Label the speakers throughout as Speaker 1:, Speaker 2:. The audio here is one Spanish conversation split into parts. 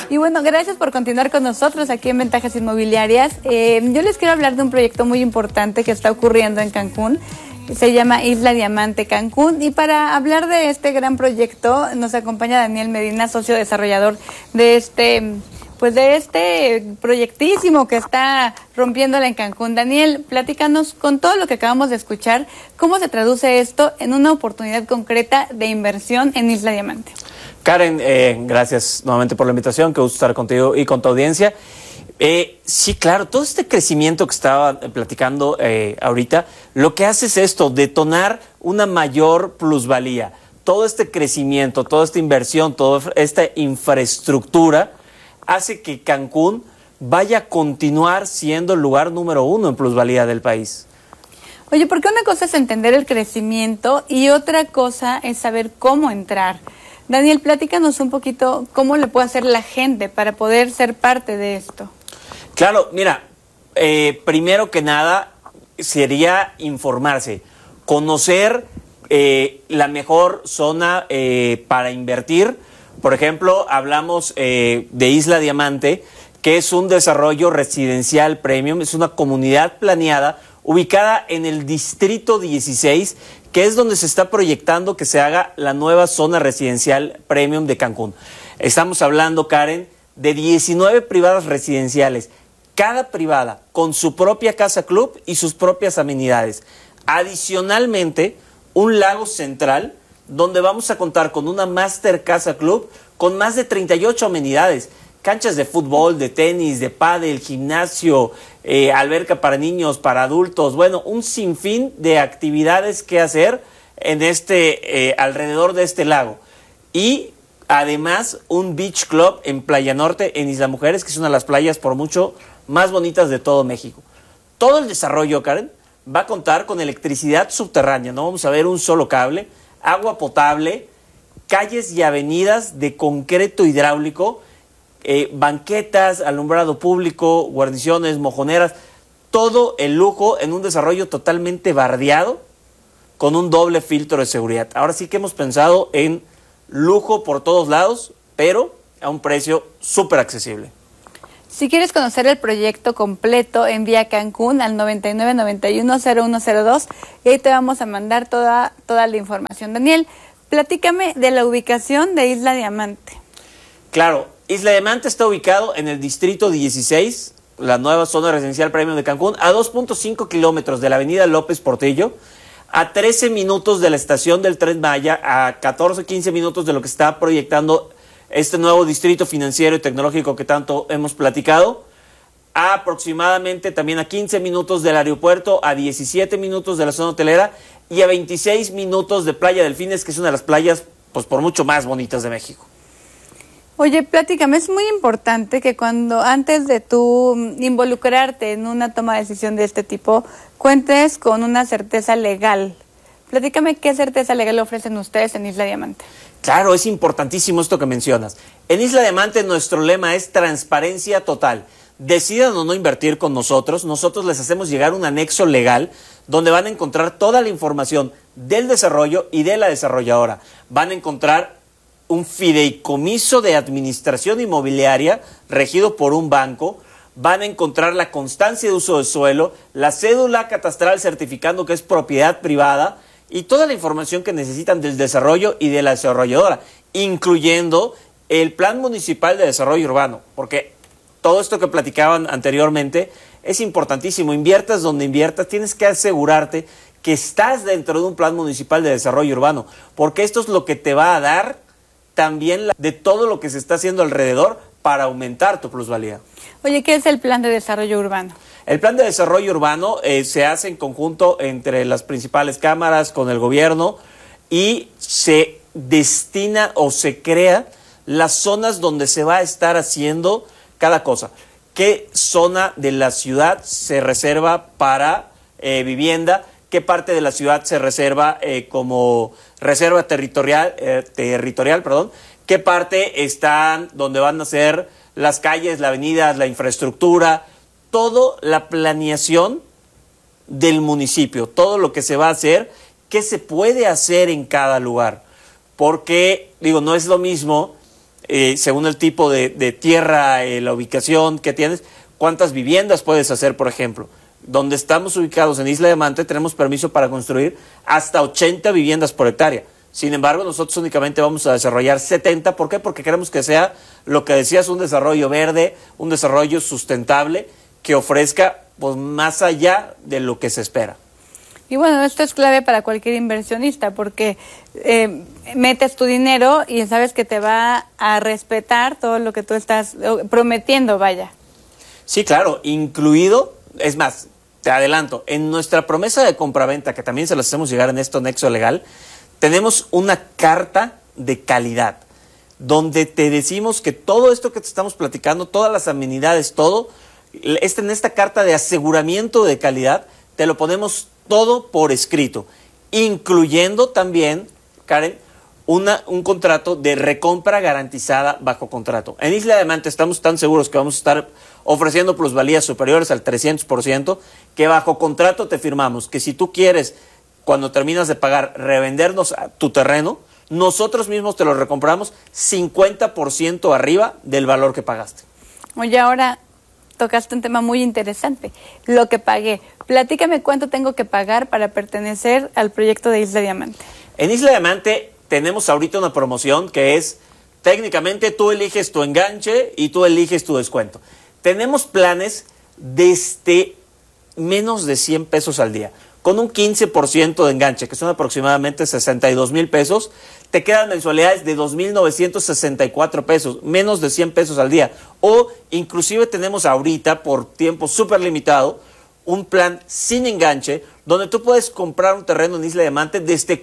Speaker 1: Y bueno, gracias por continuar con nosotros aquí en Ventajas Inmobiliarias. Yo les quiero hablar de un proyecto muy importante que está ocurriendo en Cancún. Se llama Isla Diamante Cancún, y para hablar de este gran proyecto nos acompaña Daniel Medina, socio desarrollador de este proyectísimo que está rompiéndola en Cancún. Daniel, platícanos, con todo lo que acabamos de escuchar, ¿cómo se traduce esto en una oportunidad concreta de inversión en Isla Diamante?
Speaker 2: Karen, gracias nuevamente por la invitación, qué gusto estar contigo y con tu audiencia. Sí, claro, todo este crecimiento que estaba platicando ahorita, lo que hace es esto, detonar una mayor plusvalía. Todo este crecimiento, toda esta inversión, toda esta infraestructura hace que Cancún vaya a continuar siendo el lugar número 1 en plusvalía del país.
Speaker 1: Oye, porque una cosa es entender el crecimiento y otra cosa es saber cómo entrar. Daniel, platícanos un poquito cómo le puede hacer la gente para poder ser parte de esto.
Speaker 2: Claro, mira, primero que nada sería informarse, conocer la mejor zona para invertir. Por ejemplo, hablamos de Isla Diamante, que es un desarrollo residencial premium, es una comunidad planeada ubicada en el Distrito 16, que es donde se está proyectando que se haga la nueva zona residencial premium de Cancún. Estamos hablando, Karen, de 19 privadas residenciales, cada privada con su propia casa club y sus propias amenidades. Adicionalmente, un lago central donde vamos a contar con una Master Casa Club con más de 38 amenidades, canchas de fútbol, de tenis, de pádel, gimnasio, alberca para niños, para adultos, bueno, un sinfín de actividades que hacer en alrededor de este lago. Y además un beach club en Playa Norte, en Isla Mujeres, que es una de las playas por mucho más bonitas de todo México. Todo el desarrollo, Karen, va a contar con electricidad subterránea, no vamos a ver un solo cable, agua potable, calles y avenidas de concreto hidráulico, banquetas, alumbrado público, guarniciones, mojoneras, todo el lujo en un desarrollo totalmente bardeado con un doble filtro de seguridad. Ahora sí que hemos pensado en lujo por todos lados, pero a un precio súper accesible.
Speaker 1: Si quieres conocer el proyecto completo, envía Cancún al 9991-0102 y ahí te vamos a mandar toda la información. Daniel, platícame de la ubicación de Isla Diamante.
Speaker 2: Claro, Isla Diamante está ubicado en el Distrito 16, la nueva zona residencial premium de Cancún, a 2.5 kilómetros de la avenida López Portillo, a 13 minutos de la estación del Tren Maya, a 14-15 minutos de lo que está proyectando este nuevo distrito financiero y tecnológico que tanto hemos platicado, a aproximadamente también a 15 minutos del aeropuerto, a 17 minutos de la zona hotelera y a 26 minutos de Playa Delfines, que es una de las playas pues por mucho más bonitas de México.
Speaker 1: Oye, platícame, es muy importante que antes de tú involucrarte en una toma de decisión de este tipo, cuentes con una certeza legal. Platícame qué certeza legal ofrecen ustedes en Isla Diamante.
Speaker 2: Claro, es importantísimo esto que mencionas. En Isla Diamante nuestro lema es transparencia total. Decidan o no invertir con nosotros les hacemos llegar un anexo legal donde van a encontrar toda la información del desarrollo y de la desarrolladora. Van a encontrar un fideicomiso de administración inmobiliaria regido por un banco, van a encontrar la constancia de uso de suelo, la cédula catastral certificando que es propiedad privada y toda la información que necesitan del desarrollo y de la desarrolladora, incluyendo el Plan Municipal de Desarrollo Urbano, porque todo esto que platicaban anteriormente es importantísimo. Inviertas donde inviertas, tienes que asegurarte que estás dentro de un Plan Municipal de Desarrollo Urbano, porque esto es lo que te va a dar también de todo lo que se está haciendo alrededor para aumentar tu plusvalía.
Speaker 1: Oye, ¿qué es el Plan de Desarrollo Urbano?
Speaker 2: El Plan de Desarrollo Urbano se hace en conjunto entre las principales cámaras, con el gobierno, y se destina o se crea las zonas donde se va a estar haciendo cada cosa. ¿Qué zona de la ciudad se reserva para vivienda? ¿Qué parte de la ciudad se reserva como reserva territorial? ¿Qué parte están donde van a ser las calles, las avenidas, la infraestructura? Toda la planeación del municipio, todo lo que se va a hacer, qué se puede hacer en cada lugar. Porque, no es lo mismo según el tipo de tierra, la ubicación que tienes, cuántas viviendas puedes hacer, por ejemplo. Donde estamos ubicados en Isla Diamante tenemos permiso para construir hasta 80 viviendas por hectárea. Sin embargo, nosotros únicamente vamos a desarrollar 70. ¿Por qué? Porque queremos que sea, lo que decías, un desarrollo verde, un desarrollo sustentable que ofrezca pues más allá de lo que se espera.
Speaker 1: Y bueno, esto es clave para cualquier inversionista porque metes tu dinero y sabes que te va a respetar todo lo que tú estás prometiendo, vaya.
Speaker 2: Sí, claro, incluido, es más, te adelanto, en nuestra promesa de compraventa, que también se las hacemos llegar en esto Nexo Legal, tenemos una carta de calidad, donde te decimos que todo esto que te estamos platicando, todas las amenidades, todo, en esta carta de aseguramiento de calidad, te lo ponemos todo por escrito, incluyendo también, Karen, un contrato de recompra garantizada bajo contrato. En Isla Diamante estamos tan seguros que vamos a estar ofreciendo plusvalías superiores al 300%, que bajo contrato te firmamos que si tú quieres, cuando terminas de pagar, revendernos tu terreno, nosotros mismos te lo recompramos 50% arriba del valor que pagaste.
Speaker 1: Oye, ahora tocaste un tema muy interesante, lo que pagué. Platícame cuánto tengo que pagar para pertenecer al proyecto de Isla Diamante.
Speaker 2: En Isla Diamante tenemos ahorita una promoción que es, técnicamente tú eliges tu enganche y tú eliges tu descuento. Tenemos planes desde menos de 100 pesos al día. Con un 15% de enganche, que son aproximadamente 62 mil pesos, te quedan mensualidades de 2,964 pesos, menos de 100 pesos al día. O inclusive tenemos ahorita, por tiempo súper limitado, un plan sin enganche, donde tú puedes comprar un terreno en Isla Diamante desde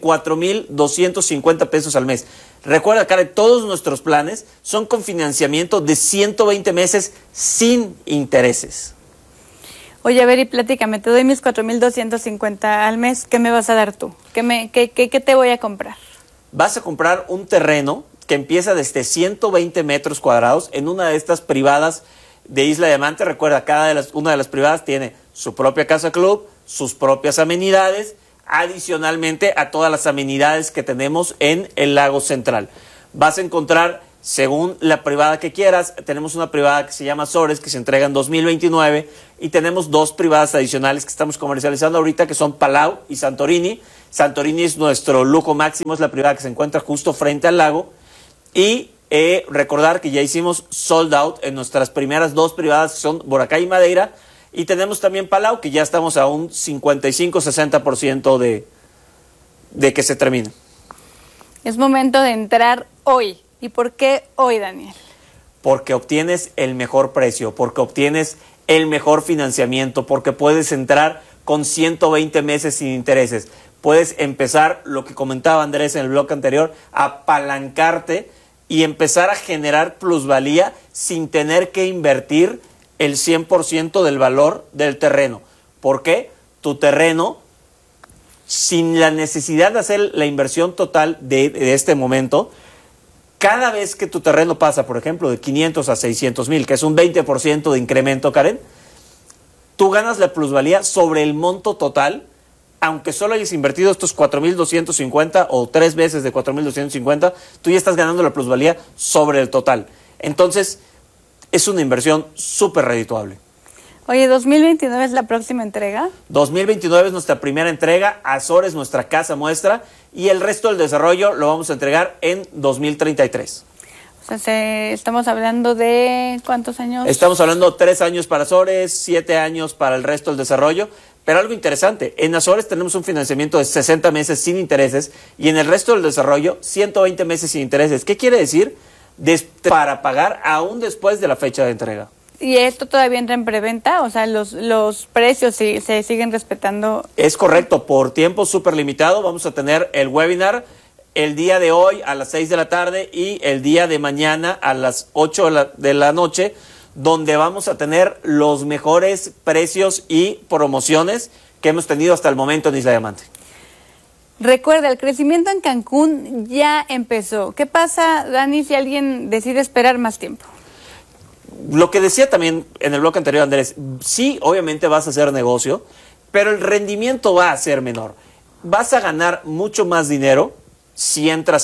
Speaker 2: 4,250 pesos al mes. Recuerda, Karen, todos nuestros planes son con financiamiento de 120 meses sin intereses.
Speaker 1: Oye, a ver, y platícame, te doy mis 4,250 al mes, ¿qué me vas a dar tú? ¿Qué te voy a comprar?
Speaker 2: Vas a comprar un terreno que empieza desde 120 metros cuadrados en una de estas privadas de Isla Diamante. Recuerda, una de las privadas tiene su propia casa club, sus propias amenidades, adicionalmente a todas las amenidades que tenemos en el lago central. Vas a encontrar, según la privada que quieras, tenemos una privada que se llama Azores, que se entrega en 2029, y tenemos dos privadas adicionales que estamos comercializando ahorita, que son Palau y Santorini. Santorini es nuestro lujo máximo, es la privada que se encuentra justo frente al lago, y recordar que ya hicimos sold out en nuestras primeras dos privadas, que son Boracay y Madeira, y tenemos también Palau, que ya estamos a un 55-60% de que se termine.
Speaker 1: Es momento de entrar hoy. ¿Y por qué hoy, Daniel?
Speaker 2: Porque obtienes el mejor precio, porque obtienes el mejor financiamiento, porque puedes entrar con 120 meses sin intereses. Puedes empezar, lo que comentaba Andrés en el bloque anterior, a apalancarte y empezar a generar plusvalía sin tener que invertir el 100% del valor del terreno. ¿Por qué? Tu terreno, sin la necesidad de hacer la inversión total de este momento, cada vez que tu terreno pasa, por ejemplo, de 500 a 600 mil, que es un 20% de incremento, Karen, tú ganas la plusvalía sobre el monto total, aunque solo hayas invertido estos 4,250 o 3 veces de 4,250, tú ya estás ganando la plusvalía sobre el total. Entonces, es una inversión súper redituable.
Speaker 1: Oye, ¿2029 es la próxima entrega?
Speaker 2: 2029 es nuestra primera entrega, Azores nuestra casa muestra, y el resto del desarrollo lo vamos a entregar en 2033.
Speaker 1: O sea, estamos hablando de ¿cuántos años?
Speaker 2: Estamos hablando de 3 años para Azores, 7 años para el resto del desarrollo. Pero algo interesante, en Azores tenemos un financiamiento de 60 meses sin intereses y en el resto del desarrollo 120 meses sin intereses. ¿Qué quiere decir? Para pagar aún después de la fecha de entrega.
Speaker 1: ¿Y esto todavía entra en preventa? O sea, los precios se siguen respetando.
Speaker 2: Es correcto, por tiempo súper limitado vamos a tener el webinar el día de hoy a las 6 de la tarde y el día de mañana a las 8 de la noche, donde vamos a tener los mejores precios y promociones que hemos tenido hasta el momento en Isla Diamante.
Speaker 1: Recuerda, el crecimiento en Cancún ya empezó. ¿Qué pasa, Dani, si alguien decide esperar más tiempo?
Speaker 2: Lo que decía también en el bloque anterior, Andrés, sí, obviamente vas a hacer negocio, pero el rendimiento va a ser menor. Vas a ganar mucho más dinero si entras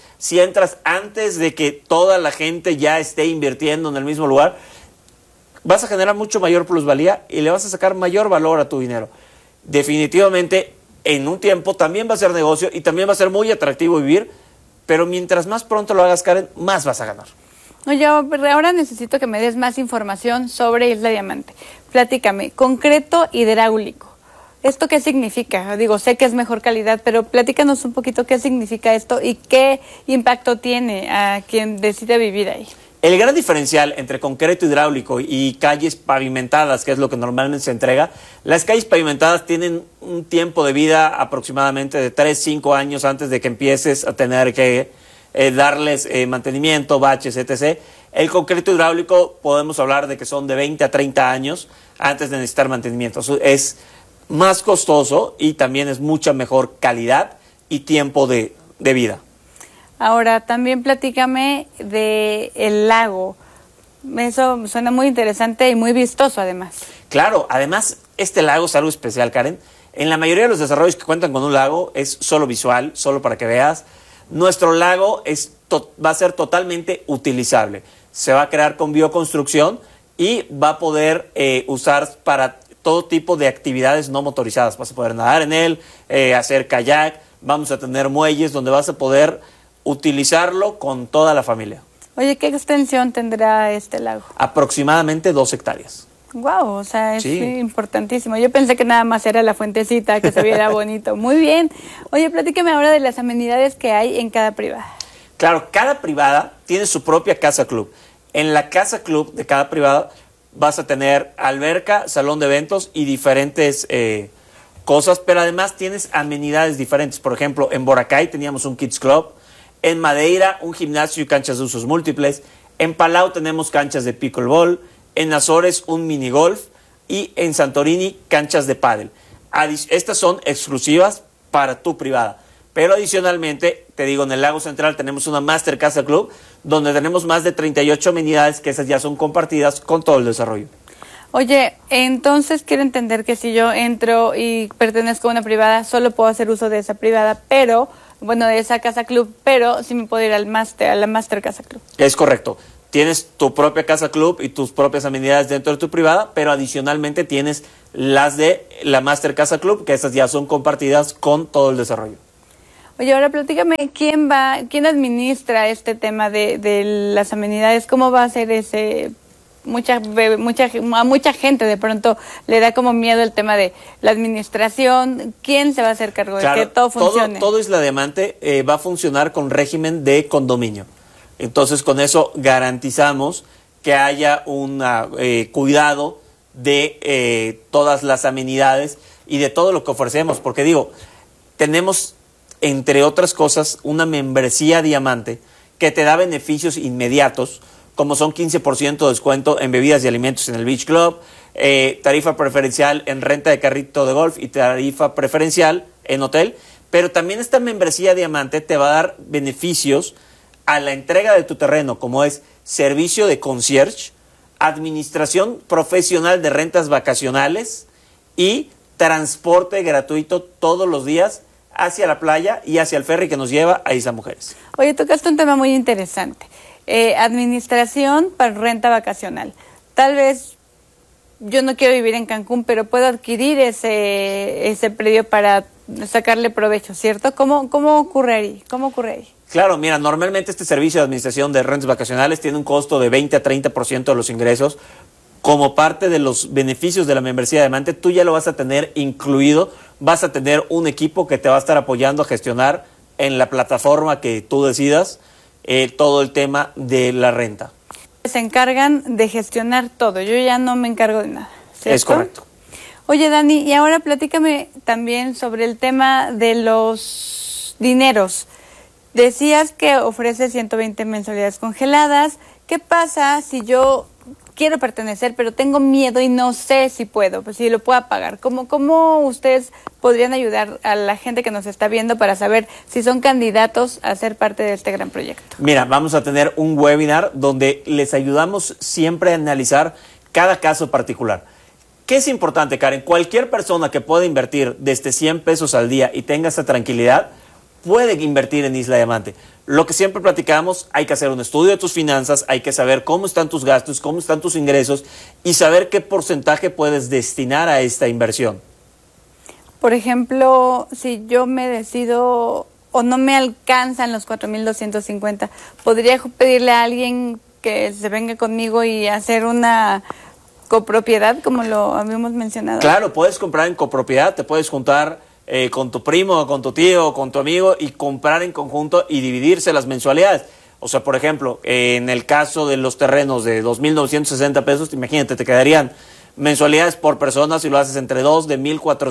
Speaker 2: antes de que toda la gente ya esté invirtiendo en el mismo lugar, vas a generar mucho mayor plusvalía y le vas a sacar mayor valor a tu dinero. Definitivamente, en un tiempo también va a ser negocio y también va a ser muy atractivo vivir, pero mientras más pronto lo hagas, Karen, más vas a ganar.
Speaker 1: Oye, ahora necesito que me des más información sobre Isla Diamante. Platícame, concreto hidráulico. ¿Esto qué significa? Digo, sé que es mejor calidad, pero platícanos un poquito qué significa esto y qué impacto tiene a quien decide vivir ahí.
Speaker 2: El gran diferencial entre concreto hidráulico y calles pavimentadas, que es lo que normalmente se entrega, las calles pavimentadas tienen un tiempo de vida aproximadamente de 3-5 años antes de que empieces a tener que darles mantenimiento, baches, etc. El concreto hidráulico podemos hablar de que son de 20 a 30 años antes de necesitar mantenimiento. Es más costoso y también es mucha mejor calidad y tiempo de vida.
Speaker 1: Ahora, también platícame del lago. Eso suena muy interesante y muy vistoso, además.
Speaker 2: Claro, además, este lago es algo especial, Karen. En la mayoría de los desarrollos que cuentan con un lago es solo visual, solo para que veas. Nuestro lago va a ser totalmente utilizable. Se va a crear con bioconstrucción y va a poder usar para todo tipo de actividades no motorizadas. Vas a poder nadar en él, hacer kayak, vamos a tener muelles donde vas a poder utilizarlo con toda la familia.
Speaker 1: Oye, ¿qué extensión tendrá este lago?
Speaker 2: Aproximadamente 2 hectáreas.
Speaker 1: Wow, o sea, es
Speaker 2: sí,
Speaker 1: importantísimo. Yo pensé que nada más era la fuentecita, que se viera bonito. Muy bien. Oye, platícame ahora de las amenidades que hay en cada privada.
Speaker 2: Claro, cada privada tiene su propia casa club. En la casa club de cada privada vas a tener alberca, salón de eventos y diferentes cosas, pero además tienes amenidades diferentes. Por ejemplo, en Boracay teníamos un Kids Club, en Madeira un gimnasio y canchas de usos múltiples, en Palau tenemos canchas de pickleball, en Azores un mini golf y en Santorini canchas de pádel. Estas son exclusivas para tu privada. Pero adicionalmente, te digo, en el Lago Central tenemos una Master Casa Club donde tenemos más de 38 amenidades que esas ya son compartidas con todo el desarrollo.
Speaker 1: Oye, entonces quiero entender que si yo entro y pertenezco a una privada, solo puedo hacer uso de esa privada, pero, bueno, de esa Casa Club, pero sí me puedo ir al Master, a la Master Casa Club.
Speaker 2: Es correcto. Tienes tu propia Casa Club y tus propias amenidades dentro de tu privada, pero adicionalmente tienes las de la Master Casa Club, que esas ya son compartidas con todo el desarrollo.
Speaker 1: Oye, ahora platícame, ¿quién administra este tema de las amenidades? ¿Cómo va a ser ese? A mucha gente de pronto le da como miedo el tema de la administración. ¿Quién se va a hacer cargo de que todo funcione?
Speaker 2: Todo Isla Diamante va a funcionar con régimen de condominio. Entonces, con eso garantizamos que haya un cuidado de todas las amenidades y de todo lo que ofrecemos. Porque digo, tenemos, entre otras cosas, una membresía diamante que te da beneficios inmediatos, como son 15% de descuento en bebidas y alimentos en el Beach Club, tarifa preferencial en renta de carrito de golf y tarifa preferencial en hotel. Pero también esta membresía diamante te va a dar beneficios a la entrega de tu terreno, como es servicio de concierge, administración profesional de rentas vacacionales y transporte gratuito todos los días hacia la playa y hacia el ferry que nos lleva a Isla Mujeres.
Speaker 1: Oye, tocaste un tema muy interesante. Administración para renta vacacional. Tal vez yo no quiero vivir en Cancún, pero puedo adquirir ese predio para sacarle provecho, ¿cierto? ¿Cómo ocurre ahí? Claro,
Speaker 2: mira, normalmente este servicio de administración de rentas vacacionales tiene un costo de 20 a 30% de los ingresos. Como parte de los beneficios de la membresía Diamante, tú ya lo vas a tener incluido. Vas a tener un equipo que te va a estar apoyando a gestionar en la plataforma que tú decidas todo el tema de la renta.
Speaker 1: Se encargan de gestionar todo. Yo ya no me encargo de nada, ¿cierto?
Speaker 2: Es correcto.
Speaker 1: Oye, Dani, y ahora platícame también sobre el tema de los dineros. Decías que ofrece 120 mensualidades congeladas. ¿Qué pasa si yo quiero pertenecer, pero tengo miedo y no sé si puedo, pues si lo puedo pagar? ¿Cómo ustedes podrían ayudar a la gente que nos está viendo para saber si son candidatos a ser parte de este gran proyecto?
Speaker 2: Mira, vamos a tener un webinar donde les ayudamos siempre a analizar cada caso particular. ¿Qué es importante, Karen? Cualquier persona que pueda invertir desde 100 pesos al día y tenga esa tranquilidad puede invertir en Isla Diamante. Lo que siempre platicamos, hay que hacer un estudio de tus finanzas, hay que saber cómo están tus gastos, cómo están tus ingresos y saber qué porcentaje puedes destinar a esta inversión.
Speaker 1: Por ejemplo, si yo me decido o no me alcanzan los 4,250, ¿podría pedirle a alguien que se venga conmigo y hacer una copropiedad, como lo habíamos mencionado?
Speaker 2: Claro, puedes comprar en copropiedad, te puedes juntar con tu primo, con tu tío, con tu amigo y comprar en conjunto y dividirse las mensualidades. O sea, por ejemplo, en el caso de los terrenos de 2,960 pesos, imagínate, te quedarían mensualidades por persona si lo haces entre dos, de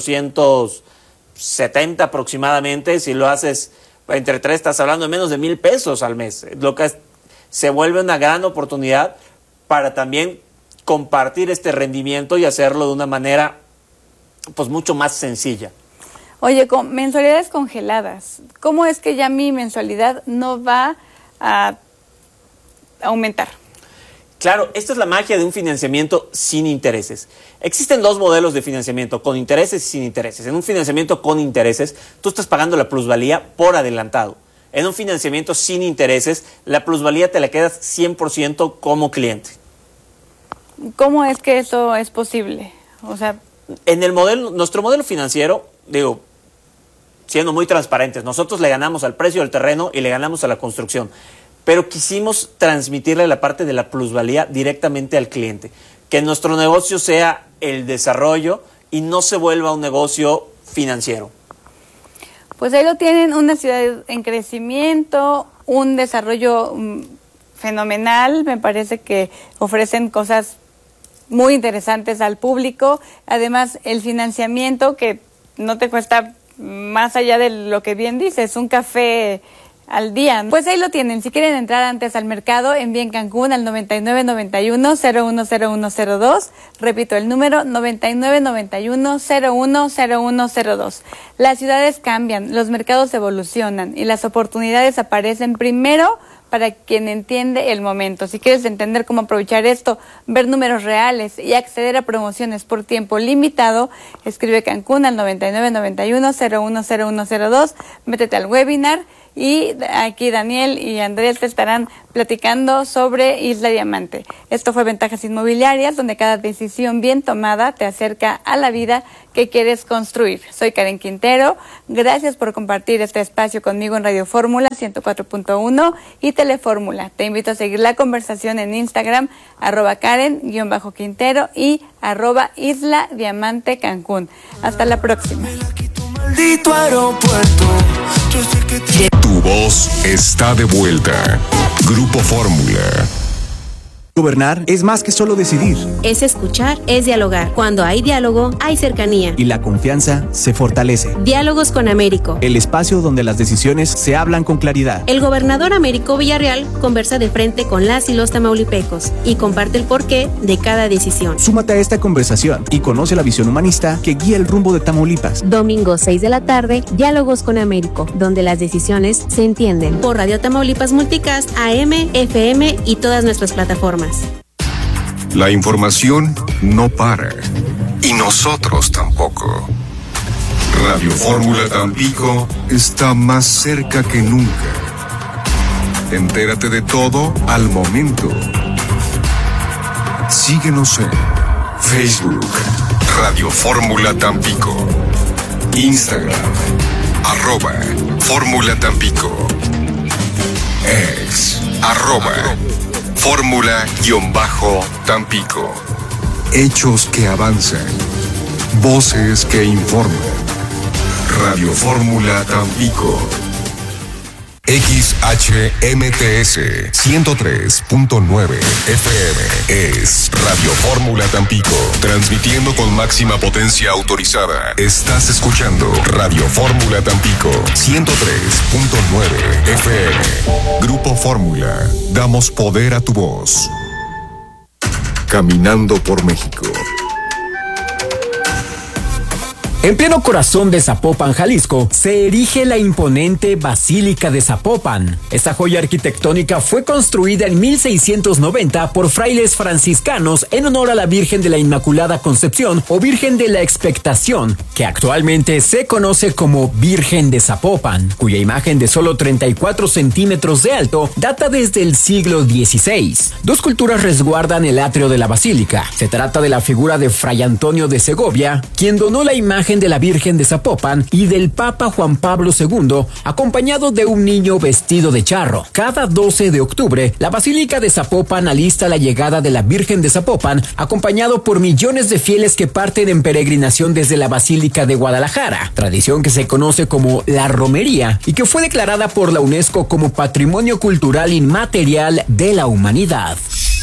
Speaker 2: 1,470 aproximadamente. Si lo haces entre tres, estás hablando de menos de 1,000 pesos al mes. Lo que se vuelve una gran oportunidad para también compartir este rendimiento y hacerlo de una manera pues mucho más sencilla.
Speaker 1: Oye, con mensualidades congeladas, ¿cómo es que ya mi mensualidad no va a aumentar?
Speaker 2: Claro, esta es la magia de un financiamiento sin intereses. Existen dos modelos de financiamiento, con intereses y sin intereses. En un financiamiento con intereses, tú estás pagando la plusvalía por adelantado. En un financiamiento sin intereses, la plusvalía te la quedas 100% como cliente.
Speaker 1: ¿Cómo es que eso es posible? O sea,
Speaker 2: en nuestro modelo financiero, digo, siendo muy transparentes, nosotros le ganamos al precio del terreno y le ganamos a la construcción, pero quisimos transmitirle la parte de la plusvalía directamente al cliente, que nuestro negocio sea el desarrollo y no se vuelva un negocio financiero.
Speaker 1: Pues ahí lo tienen, una ciudad en crecimiento, un desarrollo fenomenal, me parece que ofrecen cosas muy interesantes al público, además el financiamiento que no te cuesta más allá de lo que bien dices, un café al día. Pues ahí lo tienen, si quieren entrar antes al mercado, envíen Cancún al 9991-010102, repito el número 9991-010102. Las ciudades cambian, los mercados evolucionan y las oportunidades aparecen primero para quien entiende el momento. Si quieres entender cómo aprovechar esto, ver números reales y acceder a promociones por tiempo limitado, escribe Cancún al 9991-010102, métete al webinar y aquí Daniel y Andrés te estarán platicando sobre Isla Diamante. Esto fue Ventajas Inmobiliarias, donde cada decisión bien tomada te acerca a la vida que quieres construir. Soy Karen Quintero, gracias por compartir este espacio conmigo en Radio Fórmula 104.1 y Telefórmula. Te invito a seguir la conversación en Instagram, @Karen_Quintero y @Isla Diamante Cancún. Hasta la próxima.
Speaker 3: Tu voz está de vuelta. Grupo Fórmula.
Speaker 4: Gobernar es más que solo decidir.
Speaker 5: Es escuchar, es dialogar. Cuando hay diálogo, hay cercanía.
Speaker 4: Y la confianza se fortalece.
Speaker 5: Diálogos con Américo.
Speaker 4: El espacio donde las decisiones se hablan con claridad.
Speaker 5: El gobernador Américo Villarreal conversa de frente con las y los tamaulipecos y comparte el porqué de cada decisión.
Speaker 4: Súmate a esta conversación y conoce la visión humanista que guía el rumbo de Tamaulipas.
Speaker 5: Domingo 6 de la tarde, Diálogos con Américo, donde las decisiones se entienden. Por Radio Tamaulipas Multicast, AM, FM y todas nuestras plataformas.
Speaker 3: La información no para. Y nosotros tampoco. Radio Fórmula Tampico está más cerca que nunca. Entérate de todo al momento. Síguenos en Facebook, Radio Fórmula Tampico. Instagram, @Fórmula Tampico. Ex, @Fórmula_Tampico. Hechos que avanzan. Voces que informan. Radio Fórmula Tampico. XHMTS 103.9 FM es Radio Fórmula Tampico, transmitiendo con máxima potencia autorizada. Estás escuchando Radio Fórmula Tampico 103.9 FM. Grupo Fórmula, damos poder a tu voz. Caminando por México.
Speaker 6: En pleno corazón de Zapopan, Jalisco, se erige la imponente Basílica de Zapopan. Esta joya arquitectónica fue construida en 1690 por frailes franciscanos en honor a la Virgen de la Inmaculada Concepción o Virgen de la Expectación, que actualmente se conoce como Virgen de Zapopan, cuya imagen de solo 34 centímetros de alto data desde el siglo XVI. Dos culturas resguardan el atrio de la basílica. Se trata de la figura de Fray Antonio de Segovia, quien donó la imagen de la Virgen de Zapopan, y del Papa Juan Pablo II, acompañado de un niño vestido de charro. Cada 12 de octubre, la Basílica de Zapopan alista la llegada de la Virgen de Zapopan, acompañado por millones de fieles que parten en peregrinación desde la Basílica de Guadalajara, tradición que se conoce como la romería y que fue declarada por la UNESCO como Patrimonio Cultural Inmaterial de la Humanidad.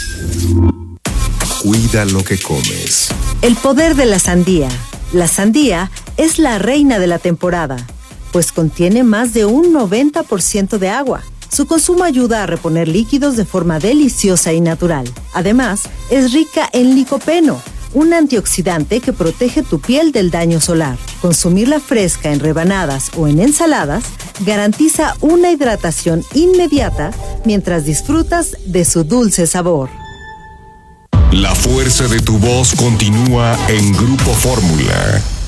Speaker 3: Cuida lo que comes.
Speaker 7: El poder de la sandía. La sandía es la reina de la temporada, pues contiene más de un 90% de agua. Su consumo ayuda a reponer líquidos de forma deliciosa y natural. Además, es rica en licopeno, un antioxidante que protege tu piel del daño solar. Consumirla fresca en rebanadas o en ensaladas garantiza una hidratación inmediata mientras disfrutas de su dulce sabor.
Speaker 3: La fuerza de tu voz continúa en Grupo Fórmula.